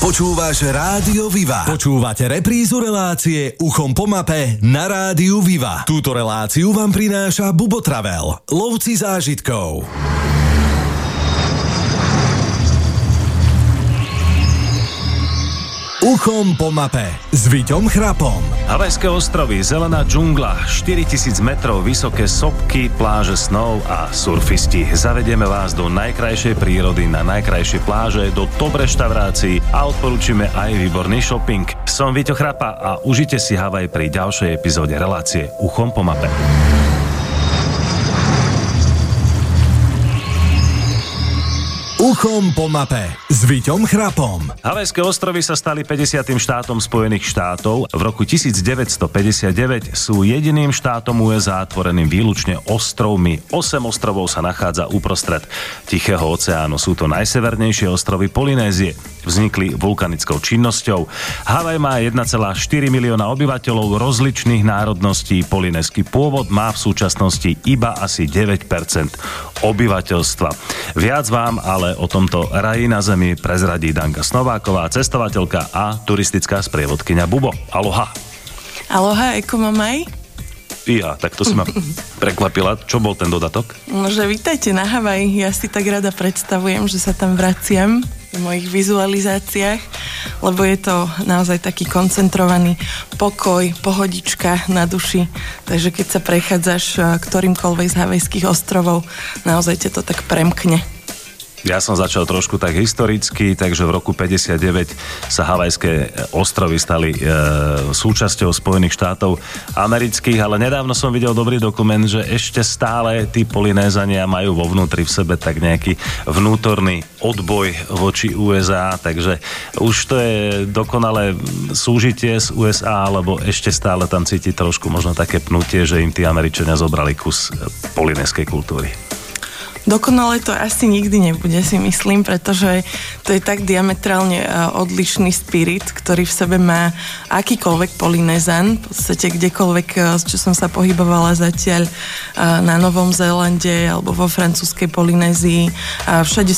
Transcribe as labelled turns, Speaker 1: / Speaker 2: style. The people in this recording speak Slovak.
Speaker 1: Počúvaš Rádio Viva. Počúvate reprízu relácie Uchom po mape na Rádiu Viva. Túto reláciu vám prináša Bubo Travel, lovci zážitkov. Uchom po mape s Viťom Chrapom.
Speaker 2: Havajské ostrovy, zelená džungla, 4000 metrov vysoké sopky, pláže snov a surfisti. Zavedieme vás do najkrajšej prírody, na najkrajšie pláže, do top reštaurácií a odporúčime aj výborný shopping. Som Viťo Chrapa a užite si Havaj pri ďalšej epizóde relácie Uchom po mape.
Speaker 1: Uchom po mape s Viťom Chrapom.
Speaker 2: Havajské ostrovy sa stali 50. štátom Spojených štátov. V roku 1959 sú jediným štátom USA tvoreným výlučne ostrovmi. 8 ostrovov sa nachádza uprostred Tichého oceánu. Sú to najsevernejšie ostrovy Polynézie. Vznikli vulkanickou činnosťou. Havaj má 1,4 milióna obyvateľov rozličných národností. Polynézsky pôvod má v súčasnosti iba asi 9% obyvateľstva. Viac vám ale o tomto raji na zemi prezradí Danka Snováková, cestovateľka a turistická sprievodkyňa Bubo. Aloha.
Speaker 3: Aloha, ako mamaj?
Speaker 2: Ja, tak to si ma prekvapila. Čo bol ten dodatok?
Speaker 3: No, že vítajte na Havaj. Ja si tak rada predstavujem, že sa tam vraciam v mojich vizualizáciách, lebo je to naozaj taký koncentrovaný pokoj, pohodička na duši. Takže keď sa prechádzaš ktorýmkoľvek z havajských ostrovov, naozaj ťa to tak premkne.
Speaker 2: Ja som začal trošku tak historicky, takže v roku 59 sa Havajské ostrovy stali súčasťou Spojených štátov amerických, ale nedávno som videl dobrý dokument, že ešte stále tí Polynézania majú vo vnútri v sebe tak nejaký vnútorný odboj voči USA, takže už to je dokonalé súžitie z USA, alebo ešte stále tam cíti trošku možno také pnutie, že im tí Američania zobrali kus polynézskej kultúry.
Speaker 3: Dokonale to asi nikdy nebude, si myslím, pretože to je tak diametrálne odlišný spirit, ktorý v sebe má akýkoľvek Polynézan, v podstate kdekoľvek, čo som sa pohybovala zatiaľ na Novom Zélande alebo vo francúzskej Polynézii. Všade